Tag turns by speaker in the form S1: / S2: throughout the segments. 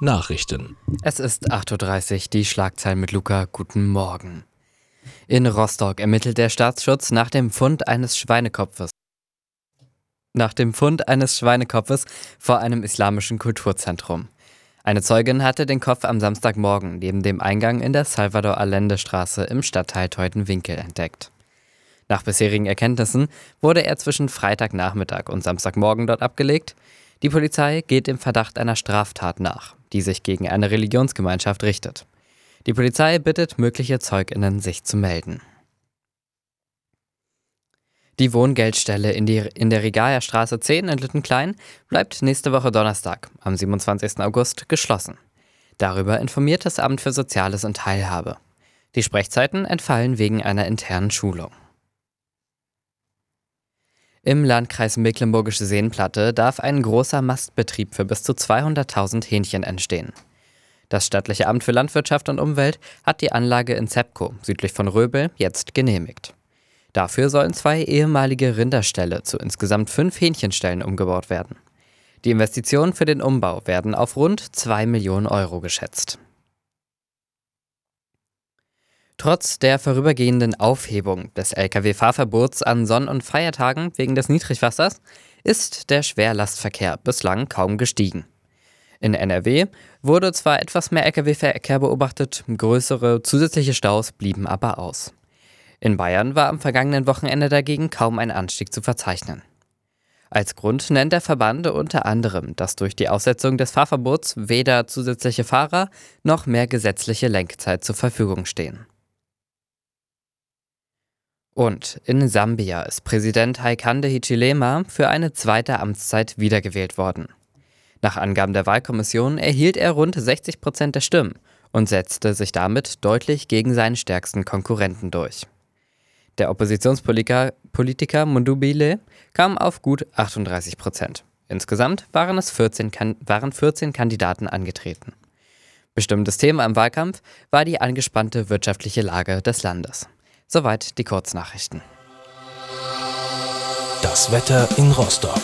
S1: Nachrichten.
S2: Es ist 8:30 Uhr, die Schlagzeilen mit Luca. Guten Morgen. In Rostock ermittelt der Staatsschutz nach dem Fund eines Schweinekopfes. Vor einem islamischen Kulturzentrum. Eine Zeugin hatte den Kopf am Samstagmorgen neben dem Eingang in der Salvador-Allende-Straße im Stadtteil Teutoburg entdeckt. Nach bisherigen Erkenntnissen wurde er zwischen Freitagnachmittag und Samstagmorgen dort abgelegt. Die Polizei geht dem Verdacht einer Straftat nach, die sich gegen eine Religionsgemeinschaft richtet. Die Polizei bittet mögliche ZeugInnen, sich zu melden. Die Wohngeldstelle in der Rigaja-Straße 10 in Lüttenklein bleibt nächste Woche Donnerstag, am 27. August, geschlossen. Darüber informiert das Amt für Soziales und Teilhabe. Die Sprechzeiten entfallen wegen einer internen Schulung. Im Landkreis Mecklenburgische Seenplatte darf ein großer Mastbetrieb für bis zu 200.000 Hähnchen entstehen. Das staatliche Amt für Landwirtschaft und Umwelt hat die Anlage in Zepkow, südlich von Röbel, jetzt genehmigt. Dafür sollen 2 ehemalige Rinderställe zu insgesamt 5 Hähnchenställen umgebaut werden. Die Investitionen für den Umbau werden auf rund 2 Millionen Euro geschätzt. Trotz der vorübergehenden Aufhebung des Lkw-Fahrverbots an Sonn- und Feiertagen wegen des Niedrigwassers ist der Schwerlastverkehr bislang kaum gestiegen. In NRW wurde zwar etwas mehr Lkw-Verkehr beobachtet, größere zusätzliche Staus blieben aber aus. In Bayern war am vergangenen Wochenende dagegen kaum ein Anstieg zu verzeichnen. Als Grund nennt der Verband unter anderem, dass durch die Aussetzung des Fahrverbots weder zusätzliche Fahrer noch mehr gesetzliche Lenkzeit zur Verfügung stehen. Und in Sambia ist Präsident Hakainde Hichilema für eine zweite Amtszeit wiedergewählt worden. Nach Angaben der Wahlkommission erhielt er rund 60% der Stimmen und setzte sich damit deutlich gegen seinen stärksten Konkurrenten durch. Der Oppositionspolitiker Mundubile kam auf gut 38%. Insgesamt waren 14 Kandidaten angetreten. Bestimmtes Thema im Wahlkampf war die angespannte wirtschaftliche Lage des Landes. Soweit die Kurznachrichten.
S1: Das Wetter in Rostock.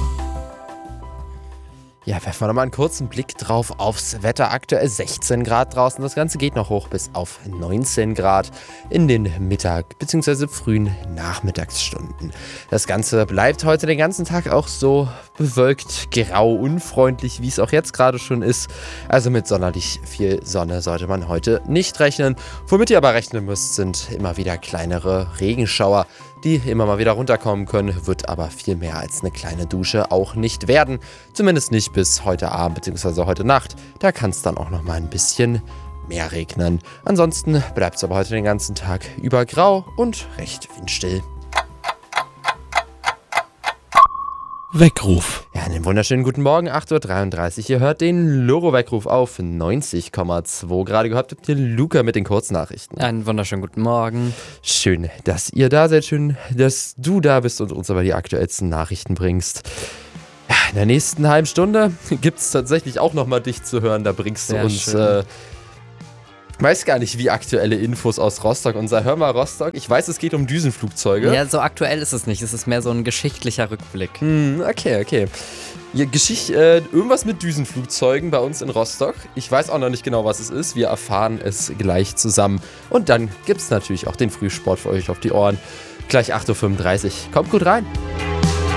S3: Ja, werfen wir nochmal einen kurzen Blick drauf aufs Wetter. Aktuell 16 Grad draußen. Das Ganze geht noch hoch bis auf 19 Grad in den Mittag- bzw. frühen Nachmittagsstunden. Das Ganze bleibt heute den ganzen Tag auch so bewölkt, grau, unfreundlich, wie es auch jetzt gerade schon ist. Also mit sonderlich viel Sonne sollte man heute nicht rechnen. Womit ihr aber rechnen müsst, sind immer wieder kleinere Regenschauer, die immer mal wieder runterkommen können, wird aber viel mehr als eine kleine Dusche auch nicht werden. Zumindest nicht bis heute Abend bzw. heute Nacht. Da kann es dann auch noch mal ein bisschen mehr regnen. Ansonsten bleibt es aber heute den ganzen Tag über grau und recht windstill.
S1: Weckruf.
S3: Ja, einen wunderschönen guten Morgen, 8:33 Uhr. Ihr hört den Loro-Weckruf auf 90,2. Gerade gehabt habt ihr Luca mit den Kurznachrichten.
S2: Einen wunderschönen guten Morgen.
S3: Schön, dass ihr da seid. Schön, dass du da bist und uns aber die aktuellsten Nachrichten bringst. Ja, in der nächsten halben Stunde gibt es tatsächlich auch nochmal dich zu hören. Da bringst du uns... weiß gar nicht, wie aktuelle Infos aus Rostock. Unser Hör mal Rostock. Ich weiß, es geht um Düsenflugzeuge.
S2: Ja, so aktuell ist es nicht. Es ist mehr so ein geschichtlicher Rückblick.
S3: Okay. Ja, irgendwas mit Düsenflugzeugen bei uns in Rostock. Ich weiß auch noch nicht genau, was es ist. Wir erfahren es gleich zusammen. Und dann gibt es natürlich auch den Frühsport für euch auf die Ohren. Gleich 8:35 Uhr. Kommt gut rein.